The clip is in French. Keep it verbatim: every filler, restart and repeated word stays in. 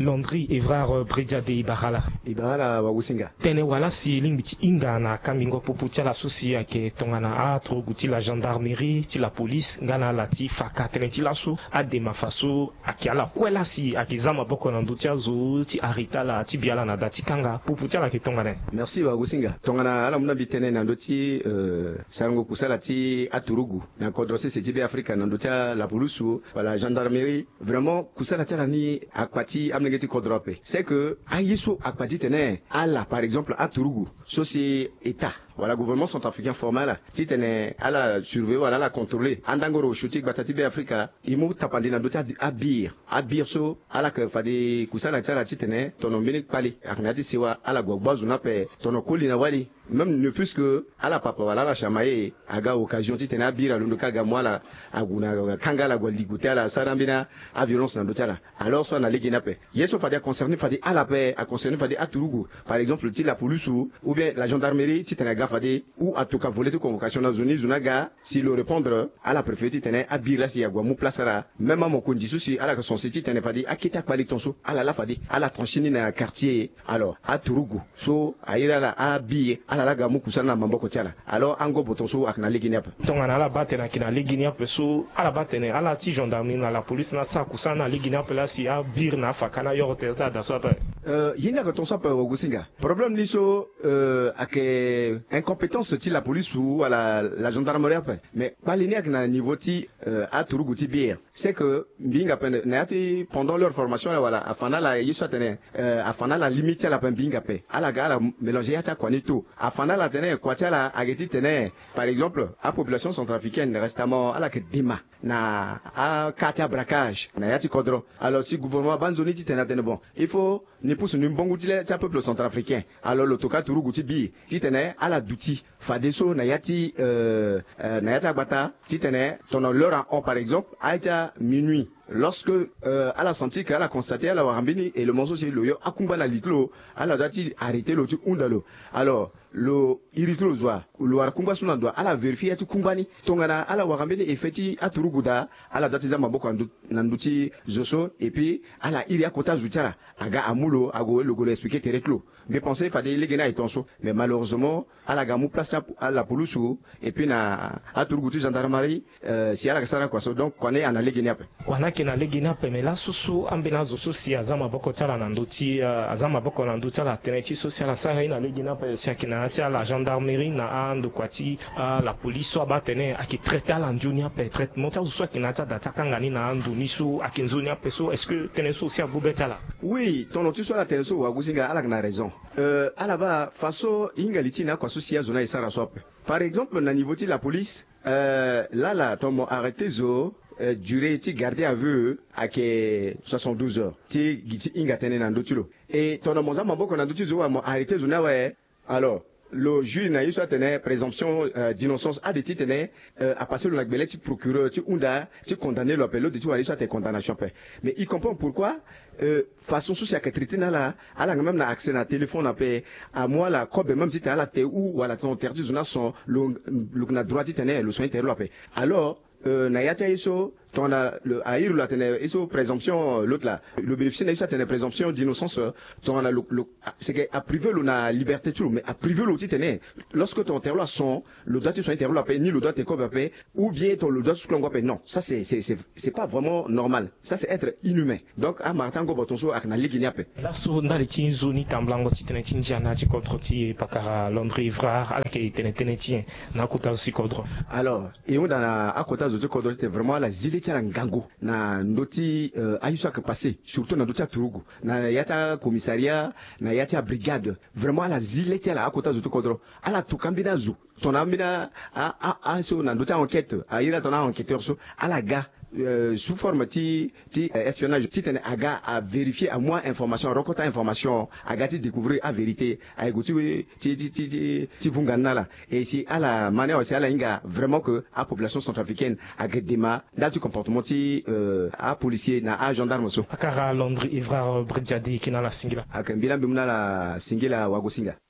Landry Evrard Brigade Ibarala. Ibarala Wagusinga. Tene wala si limbiti inga na kamingo popu tia la susi ke tongana a troguti la gendarmerie, ti la police, ngana la ti faka tene ti la su a de mafaso akiala kwela si akizama boko na ndutia zo ti arita la ti biala na dati kanga popu tia la ke tongana. Merci Wagusinga. Tongana ala muna bitene na ndoti euh, sarango kusala ti aturugu na kodrose se jibe Afrika na ndotia la police la gendarmerie vraiment kusala tia ni akpati amnegeti kodrope. C'est que ayiso akpati tene ala par exemple aturugu so c'est état voilà gouvernement centrafricain formel ti tene ala surveiller voilà la contrôler andangoro chuti batati be Afrika imu tapandi na ndotia abir abir so ala ke fadi kusala tia ti tene tono mini pali aknati siwa ala gogbazu na pe tono koli na wali même ne fût-ce que ala papa wala la chamaye aga occasion ti tene abira lundo kaga mwala aguna kanga la gwaligute ala sarambina a violence na ndotia la alors so na ligi na pe yeso fadi concerné fadi ala pe a concerné fadi aturugu par exemple ti la police ou bien la gendarmerie ti tene ga fadi ou à tout cas voler convocation na zone zunaga si le répondre à la préfecture tene abira si agwa mu placera même mon condition si ala que son site tene fadi akita kwali tonso ala la fadi ala tranchini na quartier alors aturugu so aira la abi ala la gamu kusana mamboko tiala alors ango botonso akna ligi na pe tongana ala batena kina ligi na pe so ala batene ala ti gendarmerie na la police na sa kusana ligi na pe la si abir na fakana yorte ta da so pe euh yinga que tonso pe Wagusinga problème li so euh ake incompétence ti la police ou à la, la gendarmerie après mais baliniak na niveau ti euh, à Turugu ti bière c'est que binga pen na ti pendant leur formation là voilà afana la yiso tene euh, afana la limite la pen binga pe ala ga la mélanger ya ta kwanito afana la tene kwatia la ageti tene par exemple à population centrafricaine récemment ala ke dima na a katia braquage na yati kodro alors si gouvernement banzoni ti tene tene bon il faut ni pousse ni bongo ti le peuple centrafricain alors le toka Turugu ti bi ti tene ala duti fadeso na yati euh, euh, na yati agbata ti tene tono l'heure en par exemple aita minuit lorsque euh, elle a senti qu'elle a constaté elle a warambini et le morceau c'est le yo akumba na litlo elle a dati arrêter le tu undalo alors le iritlo zwa le akumba suna doit elle a vérifié tu kumbani tongana elle a warambini et feti aturuguda elle a dati za maboko nanduti zoso et puis elle a iri akota zutara aga amulo ago le golo expliquer teretlo mais penser fade legena et tonso mais malheureusement elle a gamu place à la police et puis na aturuguti gendarmerie euh, si elle a sara quoi donc connaît en legena na legi na pemela susu ambena zo susi azama boko tala na ndoti uh, azama boko na ndoti la teneti social sara ina legi na pe sia kina tia la gendarmerie na ando kwati uh, la police so batene aki traiter la njunia pe traitement ta so kina ta data kangani na ando nisu akinzunia pe so est-ce que tene so sia bubetala oui ton notu so la tenso Wagusinga ala na raison euh ala ba faso ingaliti na kwa so sia zona isara so par exemple na niveau ti la police euh là là ton arrêté zo Euh, durée ti gardé à vue à que soixante-douze heures ti giti inga tene na ndotulo et ton moza maboko na ndotulo wa mo arrêté zona ouais alors le juge na yiso tene présomption euh, d'innocence a de ti tene euh, a passé le nagbele ti procureur ti unda ti condamné le appel de ti wali so te condamnation pe mais il comprend pourquoi euh, façon sous à traiter na la ala même na accès na téléphone na pe à moi la cobe même si tu la te ou wala ton interdit zona son le le na droit ti tene le soin intérieur pe alors euh, na yata iso ton a le aïr la tene iso présomption l'autre là le bénéficiaire na iso tene présomption d'innocence ton a le, le c'est que a privé le na liberté tout mais a privé l'autre tene lorsque ton terroir son le droit soit intérieur la ni le droit te comme paix ou bien ton le droit sous l'angle paix non ça c'est c'est c'est c'est pas vraiment normal ça c'est être inhumain donc à Martin go boton so akna ligi niape la so ndali ti zoni tamblango ti tene tinjana ti contre ti pakara Landry Evrard ala ke tene tene tien na kota aussi kodro alors et on dans à kota zo kodro c'était vraiment la zili ti la ngango na ndoti euh, ayusa que passé surtout na ndoti Turugu na yata commissariat na yata brigade vraiment la zili ti la kota zo kodro ala tukambina zo ton ambina a a a so na ndoti enquête a ira ton enquêteur so ala ga Euh, sous forme ti ti euh, espionnage ti tene aga à vérifier à moins information reconta information aga ti découvrir à vérité à écouter ti ti ti ti ti vungana là et si à la manière aussi à la inga vraiment que à population centrafricaine aga dema dans du comportement ti euh, à policier na à gendarme so akara Landry Evrard Brigade qui na la singila akambila bimna la singila Wagusinga.